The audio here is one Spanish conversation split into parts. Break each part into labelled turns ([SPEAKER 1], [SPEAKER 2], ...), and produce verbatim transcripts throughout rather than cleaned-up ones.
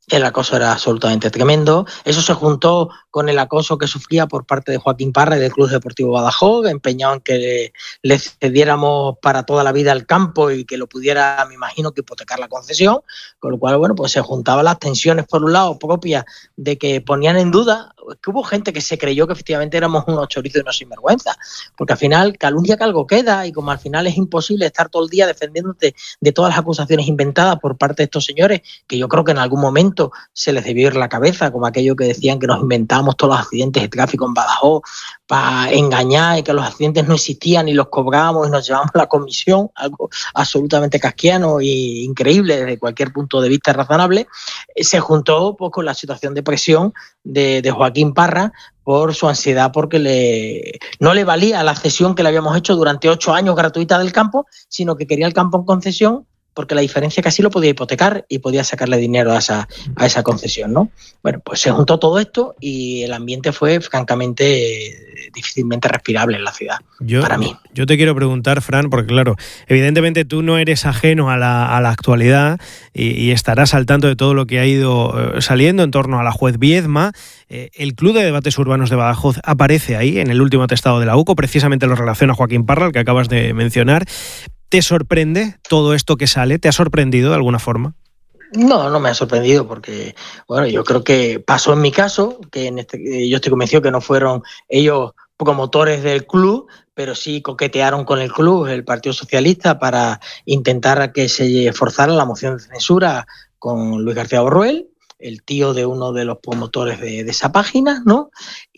[SPEAKER 1] El acoso era absolutamente tremendo. Eso se juntó con el acoso que sufría por parte de Joaquín Parra y del Club Deportivo Badajoz, empeñado en que le cediéramos para toda la vida el campo y que lo pudiera, me imagino, que hipotecar la concesión, con lo cual, bueno, pues se juntaban las tensiones, por un lado, propias de que ponían en duda, que hubo gente que se creyó que efectivamente éramos unos chorizos y unos sinvergüenza, porque al final, calumnia que algo queda, y como al final es imposible estar todo el día defendiéndote de todas las acusaciones inventadas por parte de estos señores, que yo creo que en algún momento se les debió ir la cabeza, como aquello que decían que nos inventamos todos los accidentes de tráfico en Badajoz para engañar y que los accidentes no existían y los cobrábamos y nos llevamos la comisión, algo absolutamente casquiano e increíble desde cualquier punto de vista razonable. Se juntó pues, con la situación de presión de, de Joaquín Parra por su ansiedad, porque le, no le valía la cesión que le habíamos hecho durante ocho años gratuita del campo, sino que quería el campo en concesión, porque la diferencia casi lo podía hipotecar y podía sacarle dinero a esa, a esa concesión, ¿no? Bueno, pues se juntó todo esto y el ambiente fue francamente eh, difícilmente respirable en la ciudad,
[SPEAKER 2] yo,
[SPEAKER 1] para mí.
[SPEAKER 2] Yo te quiero preguntar, Fran, porque claro, evidentemente tú no eres ajeno a la, a la actualidad y, y estarás al tanto de todo lo que ha ido saliendo en torno a la juez Viedma. Eh, el Club de Debates Urbanos de Badajoz aparece ahí en el último atestado de la U C O, precisamente lo relaciona a Joaquín Parra, el que acabas de mencionar. ¿Te sorprende todo esto que sale? ¿Te ha sorprendido de alguna forma?
[SPEAKER 1] No, no me ha sorprendido porque, bueno, yo creo que pasó en mi caso, que en este, yo estoy convencido que no fueron ellos promotores del club, pero sí coquetearon con el club, el Partido Socialista, para intentar que se forzara la moción de censura con Luis García Borruel, el tío de uno de los promotores de, de esa página, ¿no?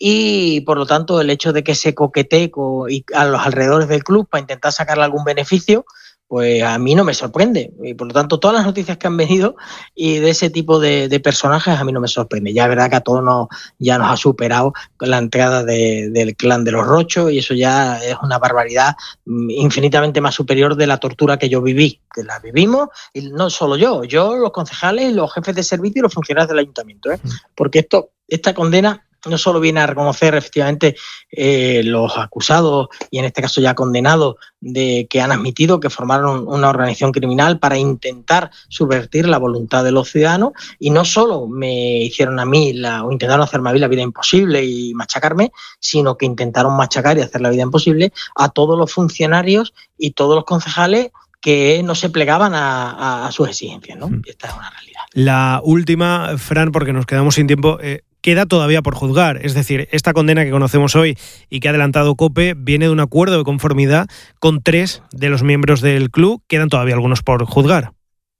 [SPEAKER 1] Y por lo tanto el hecho de que se coquetee con, y a los alrededores del club para intentar sacarle algún beneficio, pues a mí no me sorprende. Y por lo tanto todas las noticias que han venido y de ese tipo de, de personajes a mí no me sorprende. Ya es verdad que a todos nos, ya nos ha superado con la entrada de, del clan de los Rochos, y eso ya es una barbaridad infinitamente más superior de la tortura que yo viví, que la vivimos, y no solo yo, yo, los concejales, los jefes de servicio y los funcionarios del ayuntamiento, ¿eh? Porque esto, esta condena no solo viene a reconocer efectivamente eh, los acusados y en este caso ya condenados de que han admitido que formaron una organización criminal para intentar subvertir la voluntad de los ciudadanos, y no solo me hicieron a mí la, o intentaron hacerme a mí la vida imposible y machacarme, sino que intentaron machacar y hacer la vida imposible a todos los funcionarios y todos los concejales que no se plegaban a, a, a sus exigencias, ¿no? Y esta es una realidad.
[SPEAKER 2] La última, Fran, porque nos quedamos sin tiempo, eh, queda todavía por juzgar. Es decir, esta condena que conocemos hoy y que ha adelantado COPE viene de un acuerdo de conformidad con tres de los miembros del club. Quedan todavía algunos por juzgar.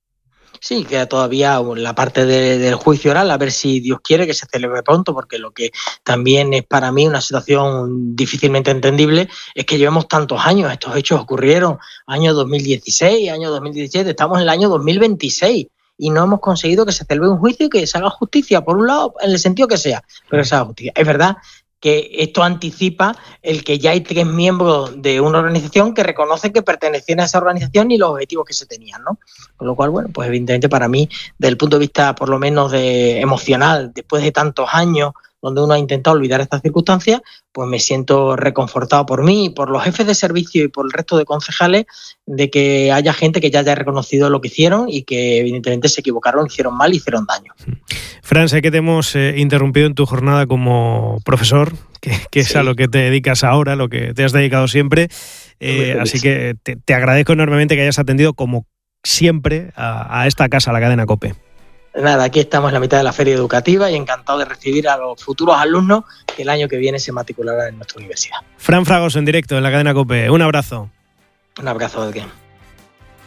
[SPEAKER 1] Sí, queda todavía la parte de, del juicio oral, a ver si Dios quiere que se celebre pronto, porque lo que también es para mí una situación difícilmente entendible es que llevemos tantos años. Estos hechos ocurrieron año dos mil dieciséis, año dos mil diecisiete, estamos en el año dos mil veintiséis y no hemos conseguido que se celebre un juicio y que se haga justicia, por un lado, en el sentido que sea, pero que se haga justicia. Es verdad que esto anticipa el que ya hay tres miembros de una organización que reconocen que pertenecían a esa organización y los objetivos que se tenían, ¿no? Con lo cual, bueno, pues evidentemente para mí, desde el punto de vista por lo menos de emocional, después de tantos años donde uno ha intentado olvidar estas circunstancias, pues me siento reconfortado por mí, por los jefes de servicio y por el resto de concejales, de que haya gente que ya haya reconocido lo que hicieron y que evidentemente se equivocaron, hicieron mal, hicieron daño.
[SPEAKER 2] Fran, sé que te hemos eh, interrumpido en tu jornada como profesor, que, que sí. Es a lo que te dedicas ahora, lo que te has dedicado siempre, eh, así que te, te agradezco enormemente que hayas atendido como siempre a, a esta casa, a la cadena COPE.
[SPEAKER 1] Nada, aquí estamos en la mitad de la feria educativa y encantado de recibir a los futuros alumnos que el año que viene se matricularán en nuestra universidad.
[SPEAKER 2] Fran Fragoso en directo en la cadena COPE. Un abrazo.
[SPEAKER 1] Un abrazo, ¿de qué?